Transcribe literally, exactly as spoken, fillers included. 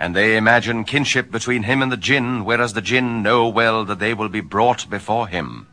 and they imagine kinship between him and the jinn, whereas the jinn know well that they will be brought before him.